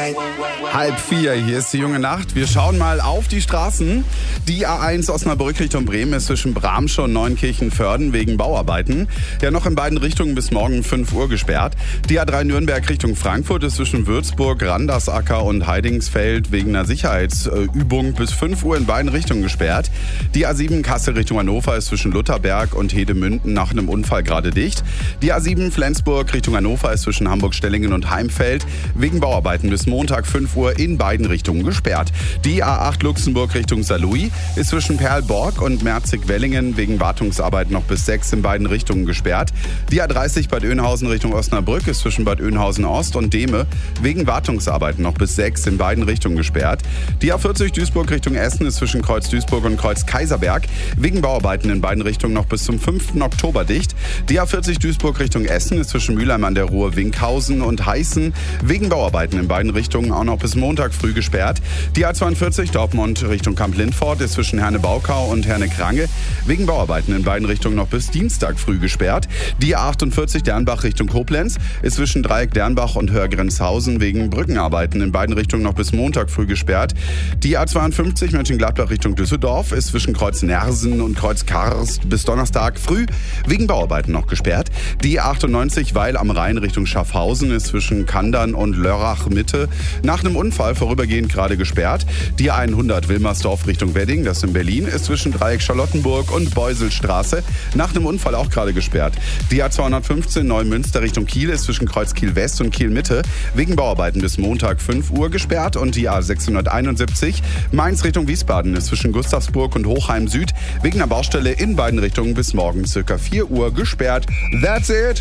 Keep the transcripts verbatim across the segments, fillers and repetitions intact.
Halb vier, hier ist die junge Nacht. Wir schauen mal auf die Straßen. Die A eins Osnabrück Richtung Bremen ist zwischen Bramsche und Neunkirchen-Vörden wegen Bauarbeiten. Ja, noch in beiden Richtungen bis morgen fünf Uhr gesperrt. Die A drei Nürnberg Richtung Frankfurt ist zwischen Würzburg, Randersacker und Heidingsfeld wegen einer Sicherheitsübung bis fünf Uhr in beiden Richtungen gesperrt. Die A sieben Kassel Richtung Hannover ist zwischen Lutherberg und Hedemünden nach einem Unfall gerade dicht. Die A sieben Flensburg Richtung Hannover ist zwischen Hamburg-Stellingen und Heimfeld wegen Bauarbeiten bis Montag fünf Uhr in beiden Richtungen gesperrt. Die A acht Luxemburg Richtung Saarlouis ist zwischen Perlborg und Merzig-Wellingen wegen Wartungsarbeiten noch bis sechs in beiden Richtungen gesperrt. Die A dreißig Bad Oeynhausen Richtung Osnabrück ist zwischen Bad Oeynhausen Ost und Dehme wegen Wartungsarbeiten noch bis sechs in beiden Richtungen gesperrt. Die A vierzig Duisburg Richtung Essen ist zwischen Kreuz Duisburg und Kreuz Kaiserberg wegen Bauarbeiten in beiden Richtungen noch bis zum fünften Oktober dicht. Die A vierzig Duisburg Richtung Essen ist zwischen Mülheim an der Ruhr, Winkhausen und Heißen wegen Bauarbeiten in beiden Richtungen auch noch bis Montag früh gesperrt. Die A zweiundvierzig Dortmund Richtung Kamp-Lindfort ist zwischen Herne-Baukau und Herne-Krange wegen Bauarbeiten in beiden Richtungen noch bis Dienstag früh gesperrt. Die A achtundvierzig Dernbach Richtung Koblenz ist zwischen Dreieck Dernbach und Hörgrenzhausen wegen Brückenarbeiten in beiden Richtungen noch bis Montag früh gesperrt. Die A zweiundfünfzig Mönchengladbach Richtung Düsseldorf ist zwischen Kreuz Nersen und Kreuz Karst bis Donnerstag früh wegen Bauarbeiten noch gesperrt. Die A achtundneunzig Weil am Rhein Richtung Schaffhausen ist zwischen Kandern und Lörrach Mitte nach einem Unfall vorübergehend gerade gesperrt. Die A hundert Wilmersdorf Richtung Wedding, das in Berlin, ist zwischen Dreieck Charlottenburg und Beuselstraße nach einem Unfall auch gerade gesperrt. Die A zweihundertfünfzehn Neumünster Richtung Kiel ist zwischen Kreuz Kiel West und Kiel Mitte wegen Bauarbeiten bis Montag fünf Uhr gesperrt. Und die A sechshunderteinundsiebzig Mainz Richtung Wiesbaden ist zwischen Gustavsburg und Hochheim Süd wegen einer Baustelle in beiden Richtungen bis morgen circa vier Uhr gesperrt. That's it!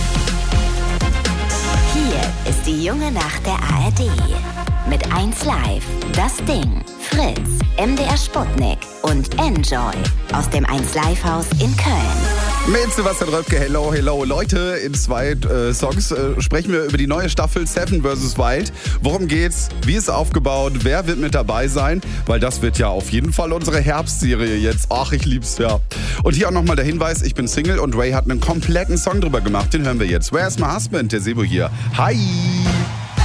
Hier ist die junge Nacht der A R D. Mit eins Live, Das Ding, Fritz, M D R Sputnik und Enjoy aus dem eins Live Haus in Köln. Mit Sebastian Röpke, hello, hello. Leute, in zwei äh, Songs äh, sprechen wir über die neue Staffel Seven versus. Wild. Worum geht's? Wie ist aufgebaut? Wer wird mit dabei sein? Weil das wird ja auf jeden Fall unsere Herbstserie jetzt. Ach, ich lieb's, ja. Und hier auch nochmal der Hinweis, ich bin Single und Ray hat einen kompletten Song drüber gemacht. Den hören wir jetzt. Where's My Husband? Der Sebo hier. Hi!